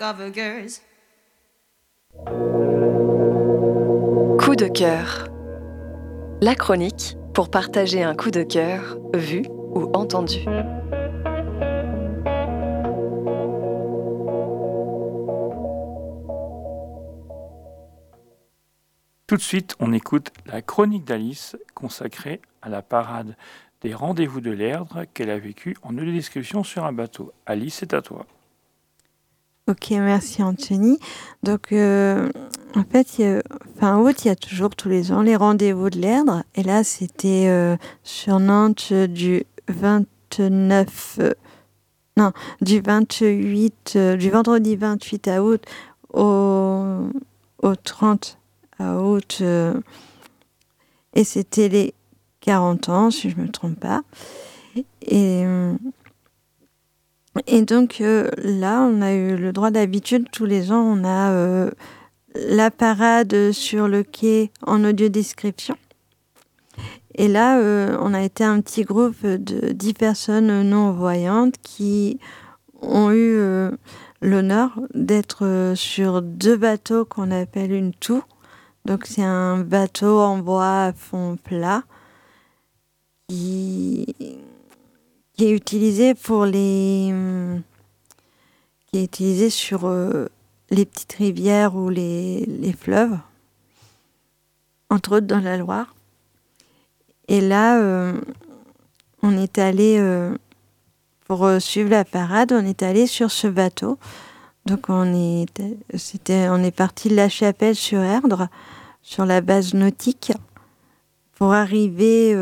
Coup de cœur. La chronique pour partager un coup de cœur, vu ou entendu. Tout de suite, on écoute la chronique d'Alice consacrée à la parade des rendez-vous de l'Erdre qu'elle a vécue en audiodescription sur un bateau. Alice, c'est à toi. Ok, merci Anthony. Donc, en fait, fin août, il y a toujours tous les ans les rendez-vous de l'Erdre. Et là, c'était sur Nantes du 29, du 28, du vendredi 28 août au 30 août. Et c'était les 40 ans, si je ne me trompe pas. Et donc là, on a eu le droit d'habitude, tous les ans, on a la parade sur le quai en audiodescription. Et là, on a été un petit groupe de 10 personnes non-voyantes qui ont eu l'honneur d'être sur 2 bateaux qu'on appelle une toux. Donc c'est un bateau en bois à fond plat qui est utilisé sur les petites rivières ou les fleuves, entre autres dans la Loire. Et là, on est allé, pour suivre la parade, on est allé sur ce bateau. Donc on est parti de La Chapelle sur Erdre, sur la base nautique, pour arriver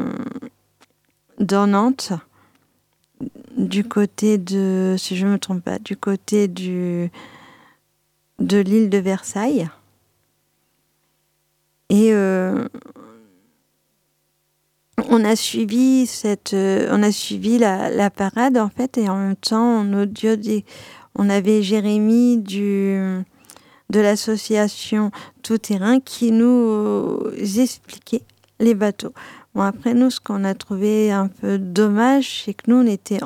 dans Nantes, du côté de, si je ne me trompe pas, du côté de l'île de Versailles. Et on a suivi la parade, en fait, et en même temps, on avait Jérémy de l'association Tout Terrain qui nous expliquait les bateaux. Bon, après, nous, ce qu'on a trouvé un peu dommage, c'est que nous, on était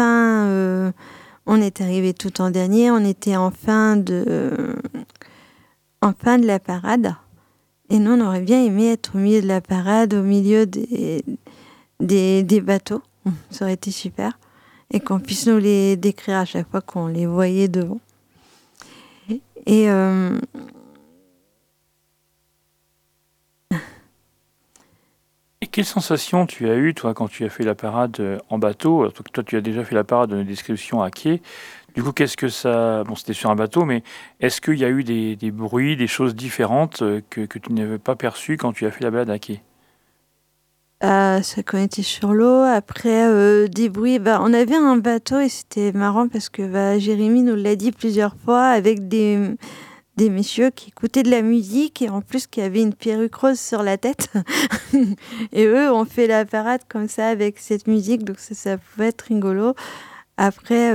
on est arrivé tout en dernier, on était en fin de la parade. Et nous, on aurait bien aimé être au milieu de la parade, au milieu des bateaux. Ça aurait été super. Et qu'on puisse nous les décrire à chaque fois qu'on les voyait devant. Et quelle sensation tu as eue, toi, quand tu as fait la parade en bateau? Alors, toi, tu as déjà fait la parade de description à quai. Du coup, qu'est-ce que ça... Bon, c'était sur un bateau, mais est-ce qu'il y a eu des bruits, des choses différentes que tu n'avais pas perçues quand tu as fait la balade à quai? ça qu'on était sur l'eau. Après, des bruits. On avait un bateau et c'était marrant parce que Jérémy nous l'a dit plusieurs fois avec des messieurs qui écoutaient de la musique et en plus qui avaient une perruque rose sur la tête. Et eux ont fait la parade comme ça avec cette musique, donc ça pouvait être rigolo. Après,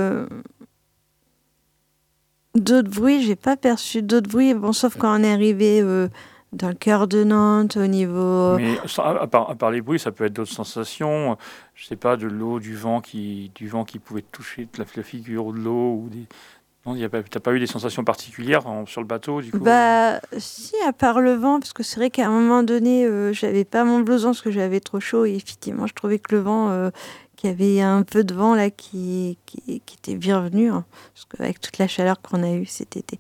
d'autres bruits, j'ai pas perçu d'autres bruits, bon, sauf quand on est arrivé dans le cœur de Nantes, au niveau... Mais à part les bruits, ça peut être d'autres sensations. Je sais pas, de l'eau, du vent qui pouvait toucher la figure de l'eau ou des... Non, t'as pas eu des sensations particulières sur le bateau, du coup? Si, à part le vent, parce que c'est vrai qu'à un moment donné, j'avais pas mon blouson parce que j'avais trop chaud et effectivement, je trouvais que le vent, qu'il y avait un peu de vent là qui était bienvenu, hein, parce qu'avec toute la chaleur qu'on a eue cet été.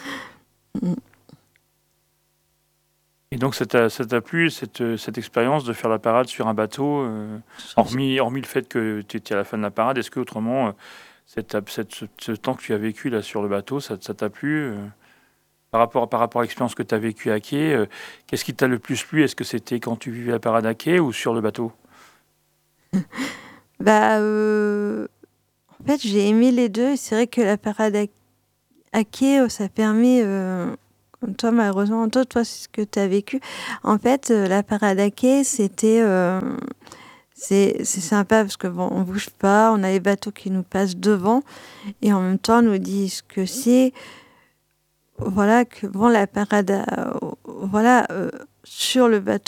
Et donc, ça t'a plu, cette expérience de faire la parade sur un bateau, hormis le fait que tu étais à la fin de la parade, est-ce que autrement, ce temps que tu as vécu là sur le bateau, ça t'a plu par rapport à l'expérience que tu as vécue à quai, qu'est-ce qui t'a le plus plu? Est-ce que c'était quand tu vivais la parade à quai ou sur le bateau? En fait, j'ai aimé les deux. Et c'est vrai que la parade à quai, ça permet, comme toi, malheureusement, toi, c'est ce que tu as vécu. En fait, la parade à quai, c'est sympa parce que bon, on bouge pas, on a les bateaux qui nous passent devant et en même temps, on nous disent que c'est, voilà, que bon, la parade, sur le bateau.